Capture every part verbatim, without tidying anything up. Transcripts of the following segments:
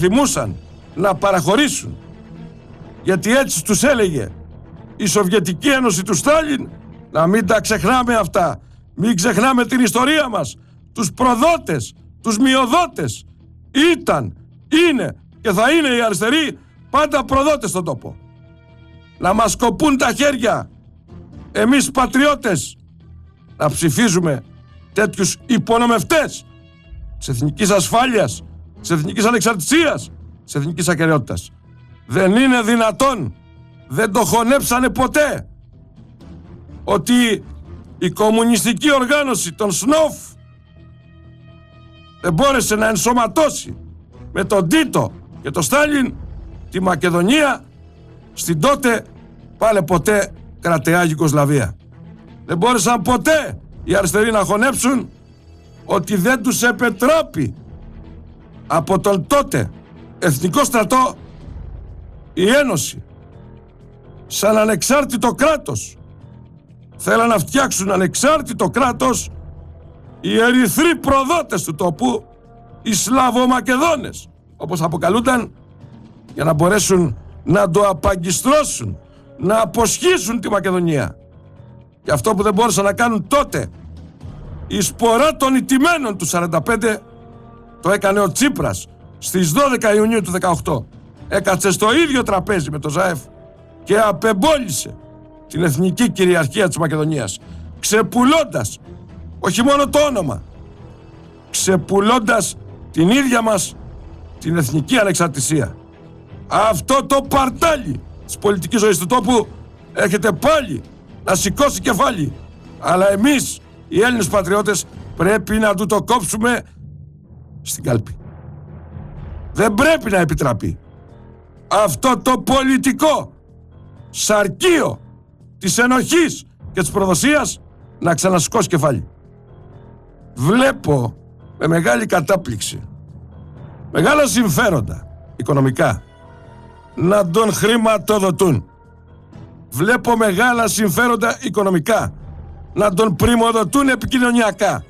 θυμούσαν να παραχωρήσουν, γιατί έτσι τους έλεγε η Σοβιετική Ένωση του Στάλιν, να μην τα ξεχνάμε αυτά, μην ξεχνάμε την ιστορία μας, τους προδότες, τους μειοδότες. Ήταν, είναι και θα είναι οι αριστεροί πάντα προδότες στον τόπο. Να μας κοπούν τα χέρια εμείς πατριώτες να ψηφίζουμε τέτοιους υπονομευτές της εθνικής ασφάλειας, της εθνικής ανεξαρτησίας, της εθνικής ακεραιότητας. Δεν είναι δυνατόν, δεν το χωνέψανε ποτέ, ότι η κομμουνιστική οργάνωση των ΣΝΟΦ δεν μπόρεσε να ενσωματώσει με τον Τίτο και τον Στάλιν τη Μακεδονία στην τότε πάλι ποτέ κρατεά Γιουγκοσλαβία. Δεν μπόρεσαν ποτέ οι αριστεροί να χωνέψουν ότι δεν τους επετράπει από τον τότε εθνικό στρατό η Ένωση σαν ανεξάρτητο κράτος. Θέλαν να φτιάξουν ανεξάρτητο κράτος οι ερυθροί προδότες του τόπου, οι Σλαβομακεδόνες όπως αποκαλούνταν, για να μπορέσουν να το απαγκιστρώσουν, να αποσχίσουν τη Μακεδονία. Και αυτό που δεν μπόρεσαν να κάνουν τότε η σπορά των ηττημένων του σαράντα πέντε, το έκανε ο Τσίπρας στις δώδεκα Ιουνίου του δεκαοκτώ. Έκατσε στο ίδιο τραπέζι με τον Ζάεφ και απεμπόλησε την εθνική κυριαρχία της Μακεδονίας, ξεπουλώντας όχι μόνο το όνομα, ξεπουλώντας την ίδια μας την εθνική ανεξαρτησία. Αυτό το παρτάλι της πολιτικής ζωής του τόπου έρχεται πάλι να σηκώσει κεφάλι, αλλά εμείς οι Έλληνες πατριώτες πρέπει να του το κόψουμε στην κάλπη. Δεν πρέπει να επιτραπεί αυτό το πολιτικό σαρκείο της ενοχής και της προδοσίας να ξανασηκώσει κεφάλι. Βλέπω με μεγάλη κατάπληξη μεγάλα συμφέροντα οικονομικά να τον χρηματοδοτούν. Βλέπω μεγάλα συμφέροντα οικονομικά να τον πριμοδοτούν επικοινωνιακά.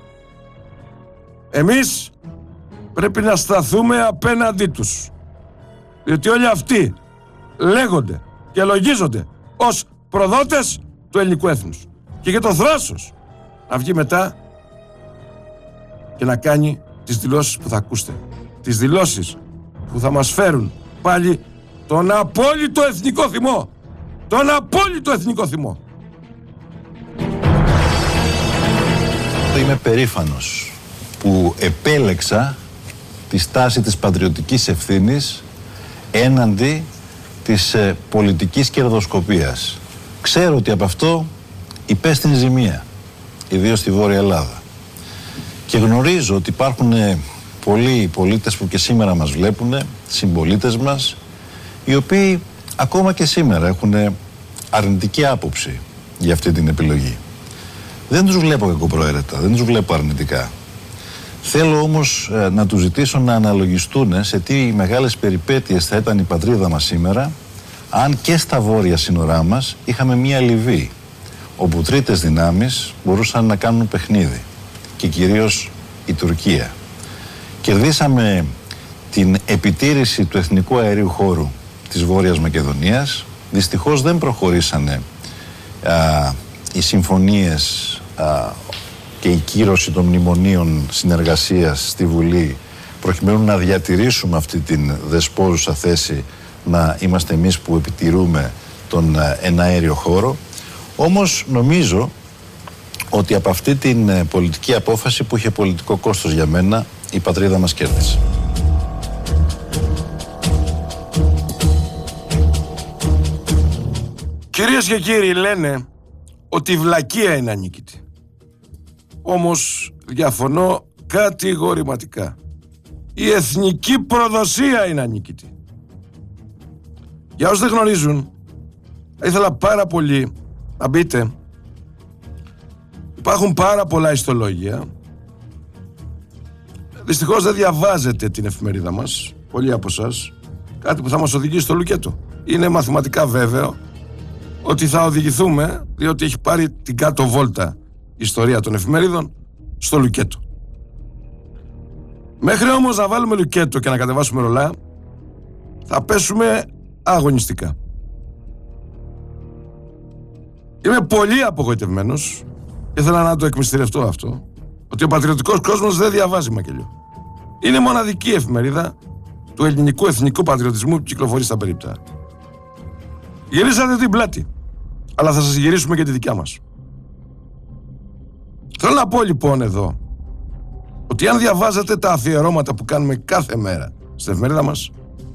Εμείς πρέπει να σταθούμε απέναντί τους, διότι όλοι αυτοί λέγονται και λογίζονται ως προδότες του ελληνικού έθνους. Και για το θράσος να βγει μετά και να κάνει τις δηλώσεις που θα ακούσετε, τις δηλώσεις που θα μας φέρουν πάλι τον απόλυτο εθνικό θυμό, τον απόλυτο εθνικό θυμό. Είμαι περήφανος που επέλεξα τη στάση της πατριωτικής ευθύνης έναντι της ε, πολιτικής κερδοσκοπίας. Ξέρω ότι από αυτό υπέστην ζημία, ιδίως στη Βόρεια Ελλάδα. Και γνωρίζω ότι υπάρχουν ε, πολλοί πολίτες που και σήμερα μας βλέπουν, συμπολίτες μας, οι οποίοι ακόμα και σήμερα έχουν αρνητική άποψη για αυτή την επιλογή. Δεν τους βλέπω κακοπροαίρετα, δεν τους βλέπω αρνητικά. Θέλω όμως ε, να τους ζητήσω να αναλογιστούν σε τι μεγάλες περιπέτειες θα ήταν η πατρίδα μας σήμερα, αν και στα βόρεια σύνορά μας είχαμε μία Λιβύη, όπου τρίτες δυνάμεις μπορούσαν να κάνουν παιχνίδι, και κυρίως η Τουρκία. Κερδίσαμε την επιτήρηση του εθνικού αερίου χώρου της Βόρειας Μακεδονίας. Δυστυχώς δεν προχωρήσανε α, οι συμφωνίες α, και η κύρωση των μνημονίων συνεργασίας στη Βουλή, προκειμένου να διατηρήσουμε αυτή την δεσπόζουσα θέση, να είμαστε εμείς που επιτηρούμε τον εναέριο χώρο. Όμως νομίζω ότι από αυτή την πολιτική απόφαση, που είχε πολιτικό κόστος για μένα, η πατρίδα μας κέρδισε. Κυρίες και κύριοι, λένε ότι η βλακεία είναι ανίκητη. Όμως διαφωνώ κατηγορηματικά. Η εθνική προδοσία είναι ανίκητη. Για όσους δεν γνωρίζουν, ήθελα πάρα πολύ να μπείτε. Υπάρχουν πάρα πολλά ιστολόγια. Δυστυχώς δεν διαβάζετε την εφημερίδα μας, πολλοί από εσάς, κάτι που θα μας οδηγήσει στο λουκέτο. Είναι μαθηματικά βέβαιο ότι θα οδηγηθούμε, διότι έχει πάρει την κάτω βόλτα η ιστορία των εφημερίδων, στο λουκέτο. Μέχρι όμως να βάλουμε λουκέτο και να κατεβάσουμε ρολά, θα πέσουμε αγωνιστικά. Είμαι πολύ απογοητευμένος, ήθελα να το εκμυστηρευτώ αυτό, ότι ο πατριωτικός κόσμος δεν διαβάζει μακελιό. Είναι μοναδική εφημερίδα του ελληνικού εθνικού πατριωτισμού που κυκλοφορεί στα περίπτερα. Γυρίσατε την πλάτη, αλλά θα σας γυρίσουμε και τη δικιά μας. Θέλω να πω λοιπόν εδώ, ότι αν διαβάζετε τα αφιερώματα που κάνουμε κάθε μέρα στην εφημερίδα μας,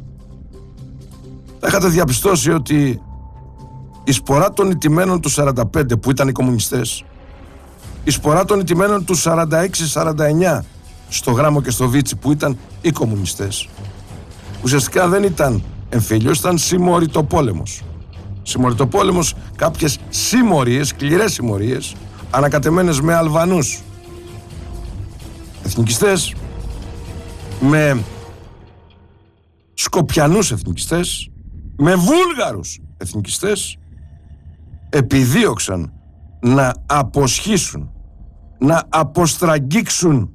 θα είχατε διαπιστώσει ότι η σπορά των ηττημένων του σαράντα πέντε που ήταν οι κομμουνιστές, η σπορά των ηττημένων του σαράντα έξι σαράντα εννιά στο Γράμμο και στο Βίτσι που ήταν οι κομμουνιστές, ουσιαστικά δεν ήταν εμφύλιος, ήταν συμμοριτοπόλεμος. Συμμοριτοπόλεμος, κάποιες συμμορίες, σκληρές συμμορίες, ανακατεμένες με Αλβανούς εθνικιστές, με Σκοπιανούς εθνικιστές, με Βούλγαρους εθνικιστές, επιδίωξαν να αποσχίσουν, να αποστραγγίξουν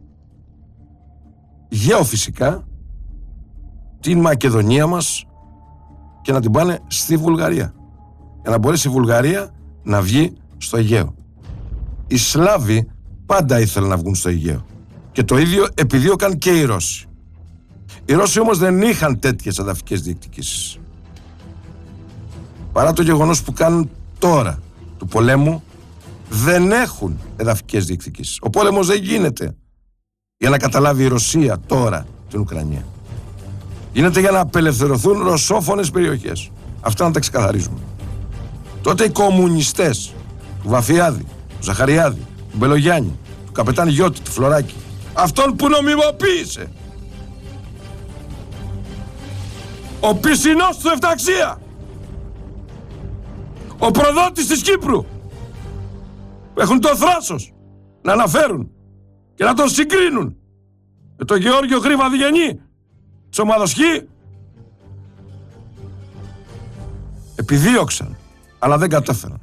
γεωφυσικά την Μακεδονία μας και να την πάνε στη Βουλγαρία, για να μπορέσει η Βουλγαρία να βγει στο Αιγαίο. Οι Σλάβοι πάντα ήθελαν να βγουν στο Αιγαίο και το ίδιο επιδίωκαν και οι Ρώσοι. Οι Ρώσοι όμως δεν είχαν τέτοιες εδαφικές διεκδικήσεις. Παρά το γεγονός που κάνουν τώρα του πολέμου, δεν έχουν εδαφικές διεκδικήσεις. Ο πόλεμος δεν γίνεται για να καταλάβει η Ρωσία τώρα την Ουκρανία. Γίνεται για να απελευθερωθούν ρωσόφωνες περιοχές. Αυτά να τα ξεκαθαρίζουμε. Τότε οι κομμουνιστές του Βαφιάδη, του Ζαχαριάδη, του Μπελογιάννη, του καπετάν Γιώτη, του Φλωράκη, αυτόν που νομιμοποίησε ο πισινός του Εφταξία, ο προδότης της Κύπρου, που έχουν το θράσος να αναφέρουν και να τον συγκρίνουν με τον Γεώργιο Γρίβα Διγενή της ομάδος Χ, επιδίωξαν, αλλά δεν κατάφεραν.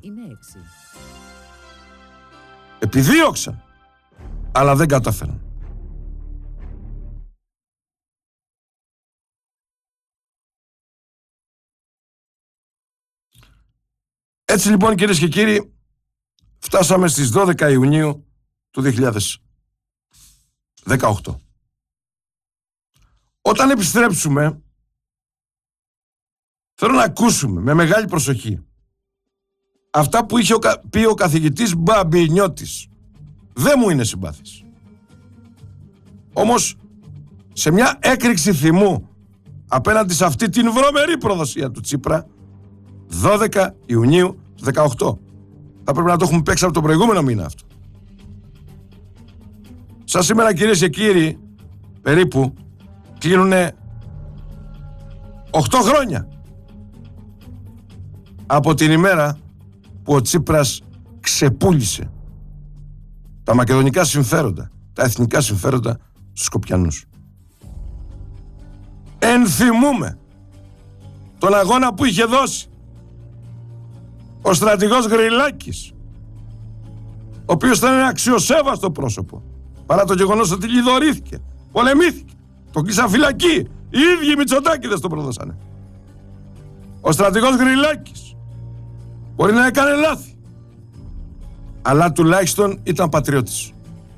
Επιδίωξαν, αλλά δεν κατάφεραν. Έτσι λοιπόν, κυρίες και κύριοι, φτάσαμε στις δώδεκα Ιουνίου του δύο χιλιάδες δεκαοκτώ. Όταν επιστρέψουμε, θέλω να ακούσουμε με μεγάλη προσοχή αυτά που είχε πει ο καθηγητής Μπαμπινιώτης. Δεν μου είναι συμπάθης. Όμως, σε μια έκρηξη θυμού απέναντι σε αυτή την βρωμερή προδοσία του Τσίπρα, δώδεκα Ιουνίου του δεκαοκτώ. Θα πρέπει να το έχουμε παίξει από τον προηγούμενο μήνα αυτό. Σαν σήμερα, κυρίες και κύριοι, περίπου κλείνουνε οκτώ χρόνια από την ημέρα που ο Τσίπρας ξεπούλησε τα μακεδονικά συμφέροντα, τα εθνικά συμφέροντα στους Σκοπιανούς. Ενθυμούμε τον αγώνα που είχε δώσει ο στρατηγός Γρυλάκης, ο οποίος ήταν ένα αξιοσέβαστο πρόσωπο, παρά το γεγονός ότι λιδωρήθηκε, πολεμήθηκε, τον κλείσαν φυλακή, οι ίδιοι οι Μητσοτάκηδες τον προδώσανε. Ο στρατηγός Γρυλάκης μπορεί να έκανε λάθη, αλλά τουλάχιστον ήταν πατριώτης.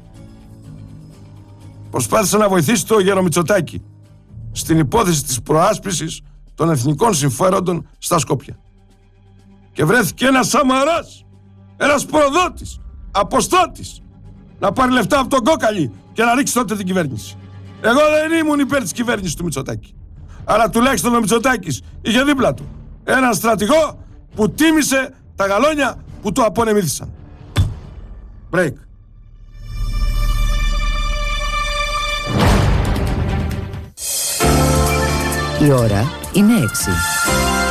Προσπάθησε να βοηθήσει το γέρο Μητσοτάκη στην υπόθεση της προάσπισης των εθνικών συμφέροντων στα Σκόπια. Και βρέθηκε ένας Σαμαράς, ένας προδότης, αποστάτης, να πάρει λεφτά από τον Κόκαλη και να ρίξει τότε την κυβέρνηση. Εγώ δεν ήμουν υπέρ της κυβέρνησης του Μητσοτάκη. Αλλά τουλάχιστον ο Μητσοτάκης είχε δίπλα του έναν στρατηγό που τίμησε τα γαλόνια που του απονεμήθησαν. Break. Η ώρα είναι έξι.